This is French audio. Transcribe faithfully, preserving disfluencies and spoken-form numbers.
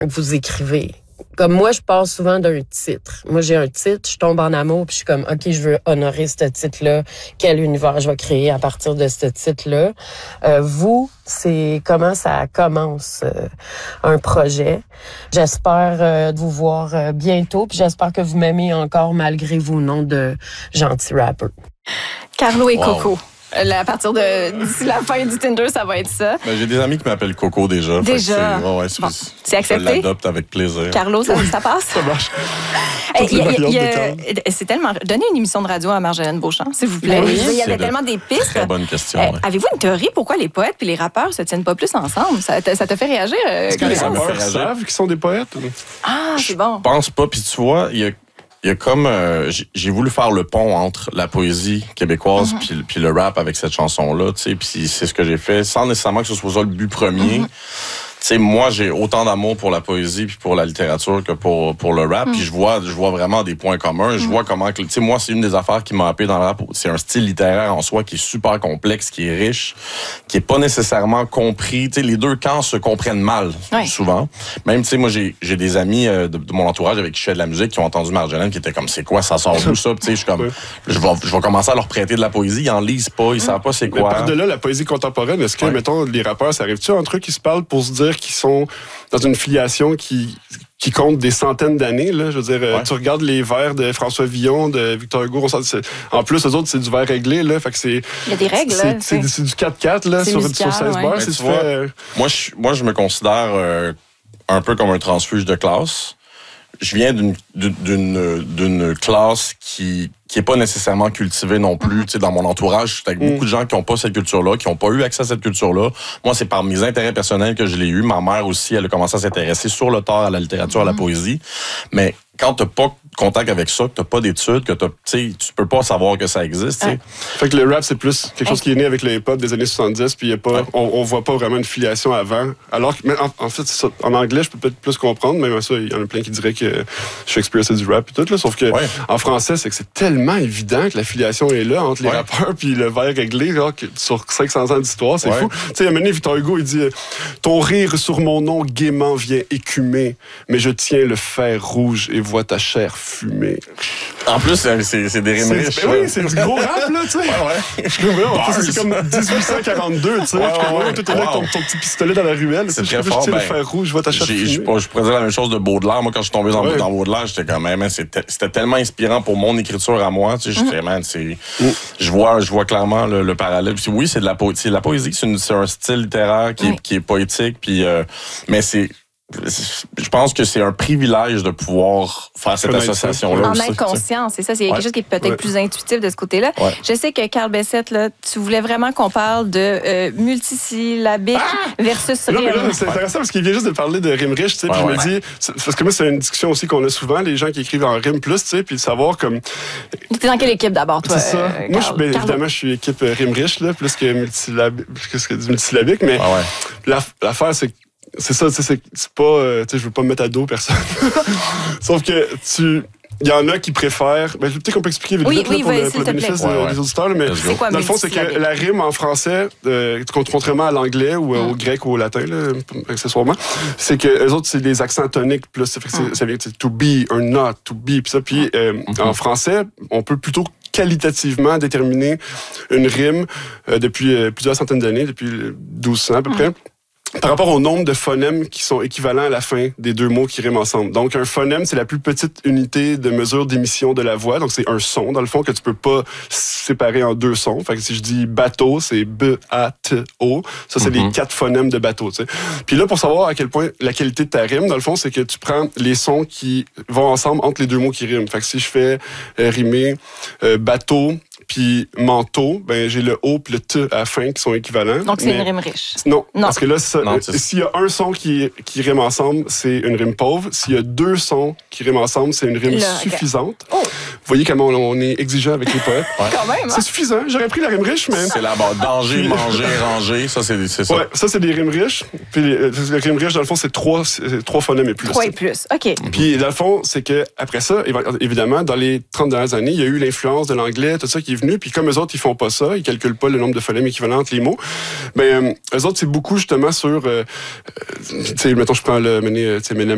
vous écrivez. Comme moi, je pars souvent d'un titre. Moi, j'ai un titre, je tombe en amour, puis je suis comme, OK, je veux honorer ce titre-là. Quel univers je vais créer à partir de ce titre-là? Euh, vous, c'est comment ça commence euh, un projet. J'espère euh, de vous voir euh, bientôt, puis j'espère que vous m'aimez encore malgré vos noms de gentils rappeurs. Carlo et Wow. Coco. À partir de d'ici la fin du Tinder, ça va être ça. Ben, j'ai des amis qui m'appellent Coco déjà. Déjà. C'est, ouais, ouais, c'est, bon, c'est accepté. Je l'adopte avec plaisir. Carlo, ça, ça passe? Ça marche. Hey, Toutes les y a- variantes y a- de Carlo. c'est tellement. Donnez une émission de radio à Marjolaine Beauchamp, s'il vous plaît. Oui, Il y c'est avait de- tellement des pistes. Très bonne question. Euh, ouais. Avez-vous une théorie pourquoi les poètes et les rappeurs se tiennent pas plus ensemble? Ça te, ça te fait réagir? euh, Est-ce que les ça me Clémence? fait rappeurs réagir. savent qu'ils sont des poètes? Ah, c'est bon. Je pense pas. Puis tu vois, il y a, il y a comme... euh, j'ai, j'ai voulu faire le pont entre la poésie québécoise Mm-hmm. puis, puis le rap avec cette chanson-là, tu sais. Puis c'est ce que j'ai fait, sans nécessairement que ce soit ça le but premier. Mm-hmm. Tu sais, moi, j'ai autant d'amour pour la poésie puis pour la littérature que pour pour le rap. Mm. Puis je vois, je vois vraiment des points communs. Je vois comment, que- tu sais, moi, c'est une des affaires qui m'a happé dans le rap. C'est un style littéraire en soi qui est super complexe, qui est riche, qui est pas nécessairement compris. Tu sais, les deux camps se comprennent mal Ouais. souvent. Même, tu sais, moi, j'ai j'ai des amis euh, de, de mon entourage avec qui je fais de la musique qui ont entendu Marjolaine qui étaient comme, c'est quoi, ça sort d'où ça? Puis tu sais, je suis comme, Ouais. je vais je vais commencer à leur prêter de la poésie. Ils en lisent pas, ils savent pas c'est Mais quoi. par-delà la poésie contemporaine, est-ce que, Ouais. mettons, les rappeurs, ça arrive-tu entre eux qui se parlent pour se dire qu'ils sont dans une filiation qui qui compte des centaines d'années, là? Je veux dire, euh, Ouais. tu regardes les vers de François Villon, de Victor Hugo, on sent- c'est- en plus, eux autres, c'est du vers réglé, là. Fait que c'est... Il y a des règles, là. C'est, c'est, c'est- c'est du quatre quatre, là, C'est sur, musical, sur seize ouais. bars. Mais Si tu tu vois, fais, euh, Moi, je, moi, je me considère euh, un peu comme un transfuge de classe. Je viens d'une, d'une, d'une, d'une classe qui qui est pas nécessairement cultivée non plus. Tu sais, dans mon entourage, je suis avec beaucoup de gens qui ont pas cette culture-là, qui ont pas eu accès à cette culture-là. Moi, c'est par mes intérêts personnels que je l'ai eu. Ma mère aussi, elle a commencé à s'intéresser sur le tard à la littérature, à la poésie. Mais quand t'as pas contact avec ça, que t'as pas d'études, que t'as, tu sais, tu peux pas savoir que ça existe. tu sais. Ouais. fait que le rap, c'est plus quelque chose qui est né avec le hip-hop des années soixante-dix, puis y a pas, Ouais. on, on voit pas vraiment une filiation avant. Alors que, mais en, en fait, c'est ça. En anglais, je peux peut-être plus comprendre, même à ça, il y en a plein qui diraient que Shakespeare, c'est du rap et tout, là. Sauf que, Ouais. en français, c'est que c'est tellement évident que la filiation est là entre les Ouais. rappeurs puis le vers réglé, genre, que sur cinq cents ans d'histoire, c'est Ouais. fou. Tu sais, à un moment donné, Victor Hugo, il dit euh, ton rire sur mon nom gaiement vient écumer, mais je tiens le fer rouge et vois ta chair fumer. En plus, c'est, c'est, c'est des rimes C'est, riches. ben oui, là. c'est du gros rap, là, tu sais. Ouais, ouais. Je trouve, en Bars. plus, c'est comme dix-huit cent quarante-deux, tu sais. Ouais, Je suis comme, ouais, ouais, toi, t'es là avec ton, wow. ton petit pistolet dans la ruelle. C'est tu sais, très je fort, tiens le ben, fer rouge, je vois ta chair J'ai, je, fumer. je pourrais dire la même chose de Baudelaire. Moi, quand je suis tombé dans, Ouais. dans Baudelaire, j'étais comme, man, c'était, c'était tellement inspirant pour mon écriture à moi. Tu sais, je disais, man, c'est, je vois, je vois clairement le, le parallèle. Puis oui, c'est de la poésie. La poésie, c'est, une, c'est un style littéraire qui, Oui. est, qui est poétique. Puis, euh, mais c'est, je pense que c'est un privilège de pouvoir faire cette Connaître ça. association-là. En aussi, tu sais. inconscience, c'est ça. C'est Ouais. quelque chose qui est peut-être Ouais. plus intuitif de ce côté-là. Ouais. Je sais que Carl Bessette, là, tu voulais vraiment qu'on parle de euh, multisyllabique versus Non, mais là, rime. c'est intéressant parce qu'il vient juste de parler de rime riche, tu sais, Ouais, puis je ouais. me dis, c'est- parce que moi, c'est une discussion aussi qu'on a souvent, les gens qui écrivent en rime plus, tu sais, puis de savoir comme, T'es dans quelle équipe d'abord, toi? c'est ça. euh, Moi, je, Carl- ben, Carlo? évidemment, je suis équipe euh, rime riche, là, plus que multisyllabique, plus que du multisyllabique, mais Ah ouais. L'aff- l'affaire, c'est que c'est ça, tu sais, c'est c'est pas, euh, tu sais, je veux pas me mettre à dos personne. Sauf que tu, il y en a qui préfèrent, ben, peut-être qu'on peut expliquer vite, Oui, vite, là, oui, pour, vas-y, le, s'il pour le te plaît. bénéfice Ouais, de- ouais. des auditeurs, là, mais Let's go. C'est quoi dans le fond, c'est que multisyllabique? la rime en français, euh, contrairement à l'anglais ou euh, Mm. au grec ou au latin, là, accessoirement, c'est que les autres, c'est des accents toniques plus. Ça fait que c'est- Mm. ça vient de to be or not, to be, puis ça. Puis euh, Mm-hmm. en français, on peut plutôt qualitativement déterminer une rime euh, depuis euh, plusieurs centaines d'années, depuis douze cents à peu Mm. près. Par rapport au nombre de phonèmes qui sont équivalents à la fin des deux mots qui riment ensemble. Donc, un phonème, c'est la plus petite unité de mesure d'émission de la voix. Donc, c'est un son, dans le fond, que tu peux pas séparer en deux sons. Fait que si je dis bateau, c'est B A T O. Ça, c'est Mhm. les quatre phonèmes de bateau, tu sais. Puis là, pour savoir à quel point la qualité de ta rime, dans le fond, c'est que tu prends les sons qui vont ensemble entre les deux mots qui riment. Fait que si je fais euh, rimer euh, bateau puis manteau, ben j'ai le O puis le T à la fin qui sont équivalents. Donc, c'est Mais- une rime riche. non, Non. parce que là, ça- Non, euh, c'est- s'il y a un son qui, qui rime ensemble, c'est une rime pauvre. S'il y a deux sons qui riment ensemble, c'est une rime Là, ok. suffisante. Oh, Vous voyez comment on, on est exigeant avec les poètes. quand même, hein? C'est suffisant. J'aurais pris la rime riche, mais... C'est la base. Danger, manger, ranger. Ça, c'est, c'est ça. Ouais, ça, c'est des rimes riches. Puis les, euh, les rimes riches, dans le fond, c'est trois, c'est trois phonèmes et plus. Trois et plus. OK. Puis, dans le fond, c'est que après ça, éva- évidemment, dans les trente dernières années, il y a eu l'influence de l'anglais, tout ça qui est venu. Puis comme eux autres, ils font pas ça, ils calculent pas le nombre de phonèmes équivalents entre les mots. Ben, euh, eux autres, c'est beaucoup justement sur, euh, euh, tu sais, mettons, je prends le, mené, tu sais, mais le